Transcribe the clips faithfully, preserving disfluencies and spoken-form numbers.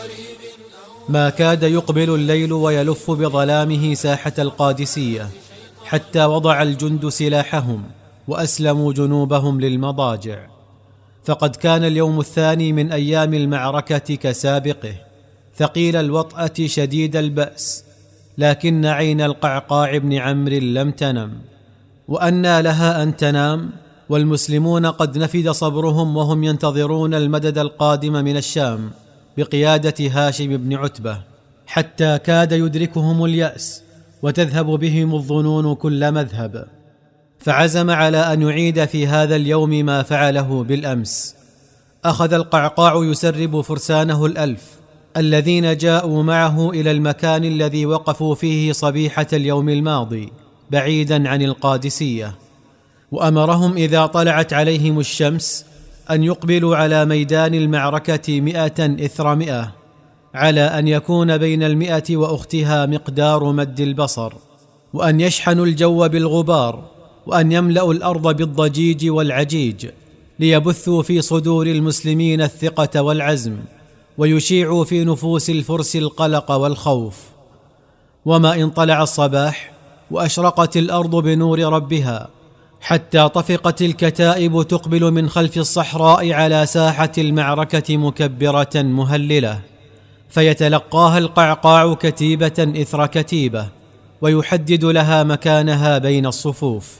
ما كاد يقبل الليل ويلف بظلامه ساحة القادسية حتى وضع الجند سلاحهم وأسلموا جنوبهم للمضاجع. فقد كان اليوم الثاني من أيام المعركة كسابقه، ثقيل الوطأة شديد البأس، لكن عين القعقاع بن عمرو لم تنم. وأنى لها أن تنام والمسلمون قد نفد صبرهم وهم ينتظرون المدد القادم من الشام بقيادة هاشم بن عتبة، حتى كاد يدركهم اليأس وتذهب بهم الظنون كل مذهب. فعزم على أن يعيد في هذا اليوم ما فعله بالأمس. أخذ القعقاع يسرب فرسانه الألف الذين جاءوا معه إلى المكان الذي وقفوا فيه صبيحة اليوم الماضي بعيدا عن القادسية، وأمرهم إذا طلعت عليهم الشمس أن يقبلوا على ميدان المعركة مئة إثر مئة، على أن يكون بين المئة وأختها مقدار مد البصر، وأن يشحنوا الجو بالغبار، وأن يملأوا الأرض بالضجيج والعجيج، ليبثوا في صدور المسلمين الثقة والعزم، ويشيعوا في نفوس الفرس القلق والخوف. وما إن طلع الصباح وأشرقت الأرض بنور ربها، حتى طفقت الكتائب تقبل من خلف الصحراء على ساحة المعركة مكبرة مهللة، فيتلقاها القعقاع كتيبة إثر كتيبة ويحدد لها مكانها بين الصفوف.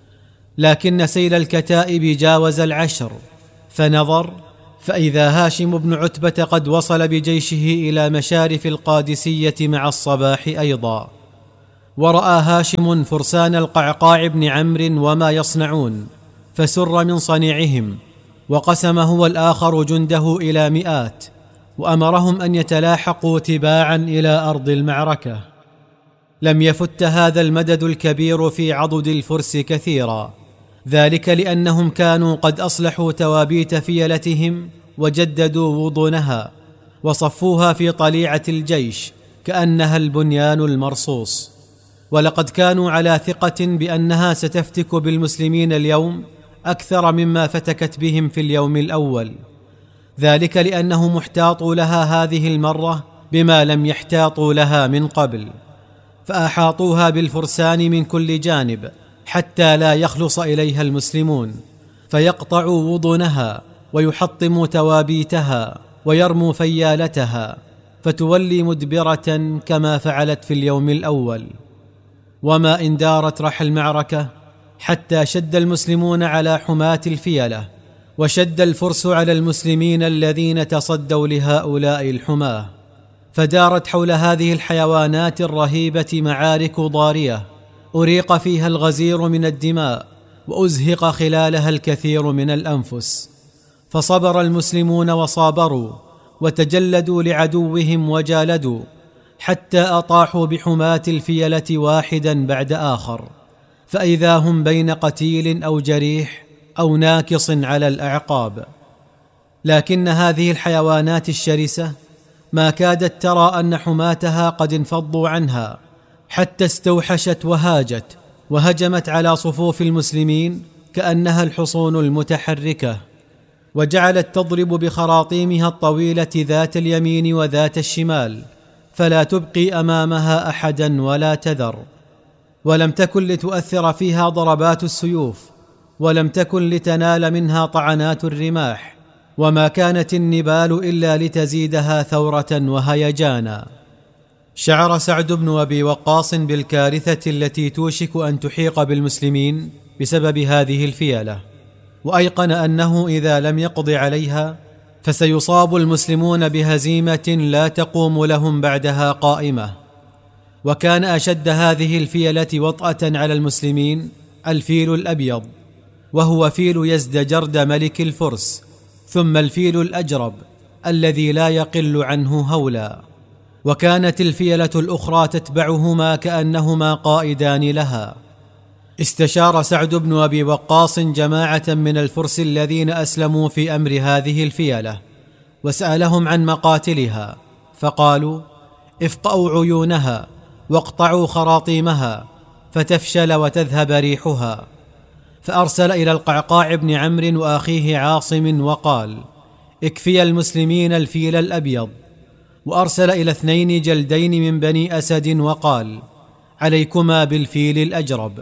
لكن سيل الكتائب جاوز العشر، فنظر فإذا هاشم بن عتبة قد وصل بجيشه إلى مشارف القادسية مع الصباح أيضا. ورأى هاشم فرسان القعقاع بن عمرو وما يصنعون، فسر من صنيعهم، وقسم هو الآخر جنده إلى مئات، وأمرهم أن يتلاحقوا تباعا إلى أرض المعركة. لم يفت هذا المدد الكبير في عضد الفرس كثيرا، ذلك لأنهم كانوا قد أصلحوا توابيت فيلتهم وجددوا وضونها وصفوها في طليعة الجيش كأنها البنيان المرصوص. ولقد كانوا على ثقة بأنها ستفتك بالمسلمين اليوم أكثر مما فتكت بهم في اليوم الأول، ذلك لأنهم احتاطوا لها هذه المرة بما لم يحتاطوا لها من قبل، فأحاطوها بالفرسان من كل جانب حتى لا يخلص إليها المسلمون، فيقطعوا وضنها ويحطموا توابيتها ويرموا فيالتها، فتولي مدبرة كما فعلت في اليوم الأول. وما إن دارت رح المعركة حتى شد المسلمون على حماة الفيلة، وشد الفرس على المسلمين الذين تصدوا لهؤلاء الحماة، فدارت حول هذه الحيوانات الرهيبة معارك ضارية أريق فيها الغزير من الدماء وأزهق خلالها الكثير من الأنفس. فصبر المسلمون وصابروا وتجلدوا لعدوهم وجالدوا، حتى أطاحوا بحماة الفيلة واحدا بعد آخر، فإذا هم بين قتيل أو جريح أو ناكص على الأعقاب. لكن هذه الحيوانات الشرسة ما كادت ترى أن حماتها قد انفضوا عنها، حتى استوحشت وهاجت وهجمت على صفوف المسلمين كأنها الحصون المتحركة، وجعلت تضرب بخراطيمها الطويلة ذات اليمين وذات الشمال، فلا تبقي أمامها أحدا ولا تذر. ولم تكن لتؤثر فيها ضربات السيوف، ولم تكن لتنال منها طعنات الرماح، وما كانت النبال إلا لتزيدها ثورة وهيجانا. شعر سعد بن أبي وقاص بالكارثة التي توشك أن تحيق بالمسلمين بسبب هذه الفيلة، وأيقن أنه إذا لم يقض عليها فسيصاب المسلمون بهزيمة لا تقوم لهم بعدها قائمة. وكان أشد هذه الفيلة وطأة على المسلمين الفيل الأبيض، وهو فيل يزدجرد ملك الفرس، ثم الفيل الأجرب الذي لا يقل عنه هولا، وكانت الفيلة الأخرى تتبعهما كأنهما قائدان لها. استشار سعد بن أبي وقاص جماعة من الفرس الذين أسلموا في أمر هذه الفيلة، وسألهم عن مقاتلها، فقالوا: افقأوا عيونها واقطعوا خراطيمها فتفشل وتذهب ريحها. فأرسل إلى القعقاع بن عمرو وأخيه عاصم وقال: اكفي المسلمين الفيل الأبيض، وأرسل إلى اثنين جلدين من بني أسد وقال: عليكما بالفيل الأجرب.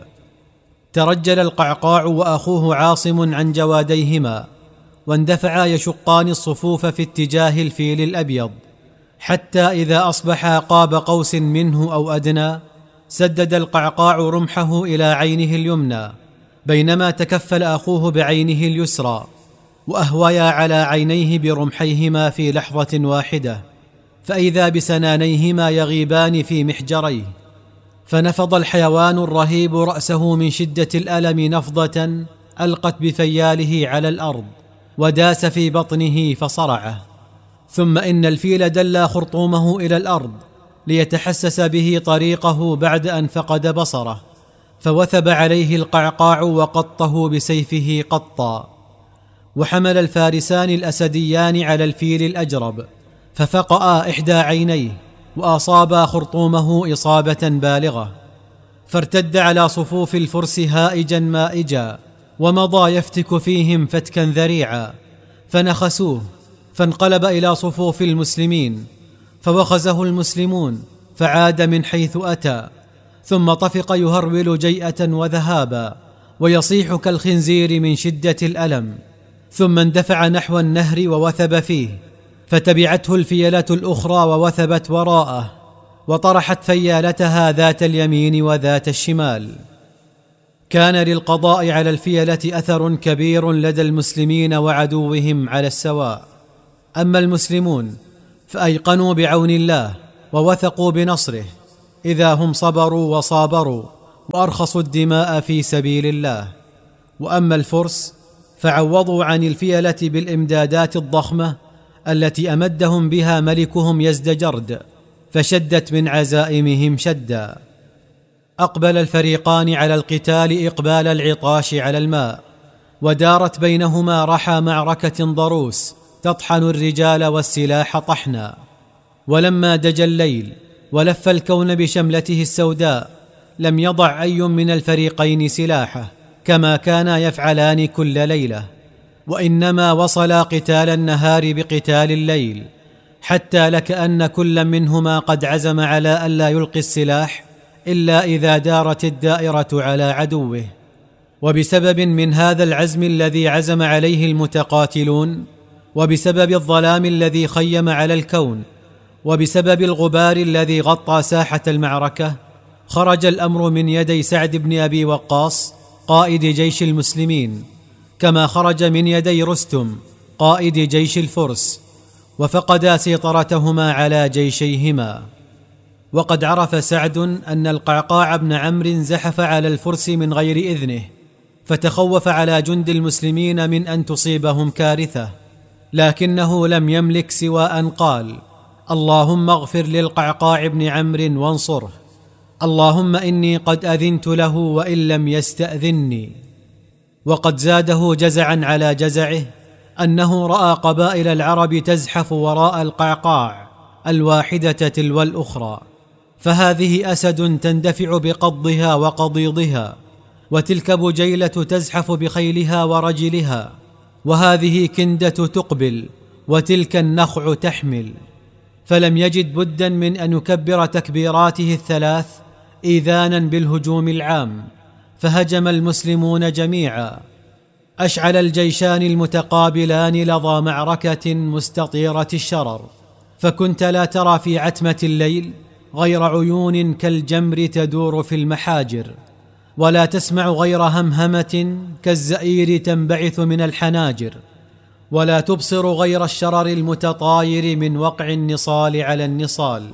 ترجل القعقاع وأخوه عاصم عن جواديهما، واندفعا يشقان الصفوف في اتجاه الفيل الأبيض، حتى إذا أصبحا قاب قوس منه أو أدنى سدد القعقاع رمحه إلى عينه اليمنى، بينما تكفل أخوه بعينه اليسرى، وأهويا على عينيه برمحيهما في لحظة واحدة، فإذا بسنانيهما يغيبان في محجريه، فنفض الحيوان الرهيب رأسه من شدة الألم نفضة ألقت بفياله على الأرض، وداس في بطنه فصرعه. ثم إن الفيل دلى خرطومه إلى الأرض ليتحسس به طريقه بعد أن فقد بصره، فوثب عليه القعقاع وقطه بسيفه قطا. وحمل الفارسان الأسديان على الفيل الأجرب، ففقأ إحدى عينيه وأصابا خرطومه إصابة بالغة، فارتد على صفوف الفرس هائجا مائجا، ومضى يفتك فيهم فتكا ذريعا، فنخسوه، فانقلب إلى صفوف المسلمين، فوخزه المسلمون فعاد من حيث أتى، ثم طفق يهرول جيئة وذهابا، ويصيح كالخنزير من شدة الألم، ثم اندفع نحو النهر ووثب فيه، فتبعته الفيلة الأخرى ووثبت وراءه، وطرحت فيالتها ذات اليمين وذات الشمال. كان للقضاء على الفيلة أثر كبير لدى المسلمين وعدوهم على السواء. أما المسلمون فأيقنوا بعون الله ووثقوا بنصره، إذا هم صبروا وصابروا وأرخصوا الدماء في سبيل الله. وأما الفرس فعوضوا عن الفيلة بالإمدادات الضخمة التي أمدهم بها ملكهم يزدجرد، فشدت من عزائمهم شدا. أقبل الفريقان على القتال إقبال العطاش على الماء، ودارت بينهما رحى معركة ضروس تطحن الرجال والسلاح طحنا. ولما دجى الليل ولف الكون بشملته السوداء، لم يضع أي من الفريقين سلاحه كما كانا يفعلان كل ليلة، وإنما وصلا قتال النهار بقتال الليل، حتى لكأن كل منهما قد عزم على ألا يلقي السلاح إلا إذا دارت الدائرة على عدوه. وبسبب من هذا العزم الذي عزم عليه المتقاتلون، وبسبب الظلام الذي خيم على الكون، وبسبب الغبار الذي غطى ساحة المعركة، خرج الأمر من يدي سعد بن أبي وقاص قائد جيش المسلمين، كما خرج من يدي رستم قائد جيش الفرس، وفقدا سيطرتهما على جيشيهما. وقد عرف سعد أن القعقاع بن عمرو زحف على الفرس من غير إذنه، فتخوف على جند المسلمين من أن تصيبهم كارثة، لكنه لم يملك سوى أن قال: اللهم اغفر للقعقاع بن عمرو وانصره، اللهم إني قد أذنت له وإن لم يستأذني. وقد زاده جزعا على جزعه أنه رأى قبائل العرب تزحف وراء القعقاع الواحدة تلو الأخرى، فهذه أسد تندفع بقضها وقضيضها، وتلك بجيلة تزحف بخيلها ورجلها، وهذه كندة تقبل، وتلك النخع تحمل. فلم يجد بدا من أن يكبر تكبيراته الثلاث إيذانا بالهجوم العام، فهجم المسلمون جميعا. أشعل الجيشان المتقابلان لظى معركة مستطيرة الشرر، فكنت لا ترى في عتمة الليل غير عيون كالجمر تدور في المحاجر، ولا تسمع غير همهمة كالزئير تنبعث من الحناجر، ولا تبصر غير الشرر المتطاير من وقع النصال على النصال.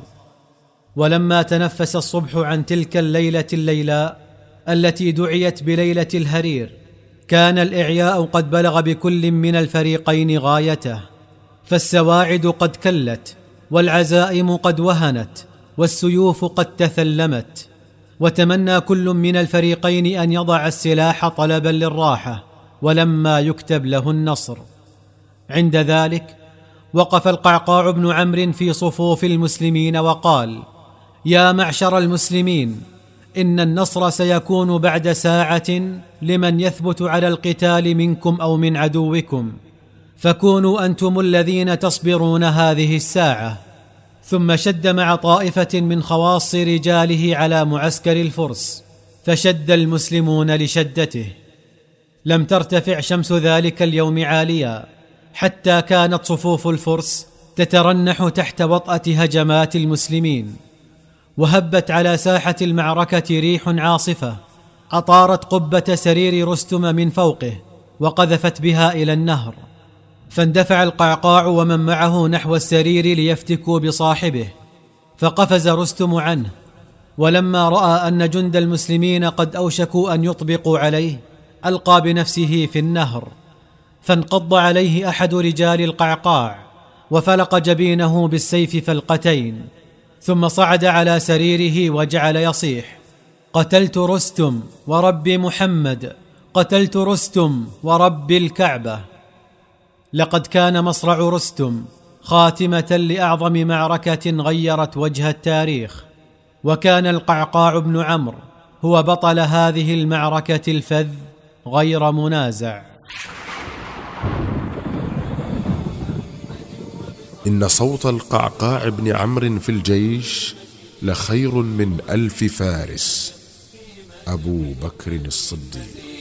ولما تنفس الصبح عن تلك الليلة الليلاء التي دعيت بليلة الهرير، كان الإعياء قد بلغ بكل من الفريقين غايته، فالسواعد قد كلت، والعزائم قد وهنت، والسيوف قد تثلمت، وتمنى كل من الفريقين أن يضع السلاح طلبا للراحة ولما يكتب له النصر. عند ذلك وقف القعقاع بن عمرو في صفوف المسلمين وقال: يا معشر المسلمين، إن النصر سيكون بعد ساعة لمن يثبت على القتال منكم أو من عدوكم، فكونوا أنتم الذين تصبرون هذه الساعة. ثم شد مع طائفة من خواص رجاله على معسكر الفرس، فشد المسلمون لشدته. لم ترتفع شمس ذلك اليوم عاليا، حتى كانت صفوف الفرس تترنح تحت وطأة هجمات المسلمين، وهبت على ساحة المعركة ريح عاصفة أطارت قبة سرير رستم من فوقه وقذفت بها إلى النهر، فاندفع القعقاع ومن معه نحو السرير ليفتكوا بصاحبه، فقفز رستم عنه، ولما رأى أن جند المسلمين قد أوشكوا أن يطبقوا عليه ألقى بنفسه في النهر، فانقض عليه أحد رجال القعقاع وفلق جبينه بالسيف فلقتين، ثم صعد على سريره وجعل يصيح: قتلت رستم ورب محمد، قتلت رستم ورب الكعبة. لقد كان مصرع رستم خاتمة لأعظم معركة غيرت وجه التاريخ، وكان القعقاع بن عمرو هو بطل هذه المعركة الفذ غير منازع. إن صوت القعقاع بن عمرو في الجيش لخير من ألف فارس. أبو بكر الصديق.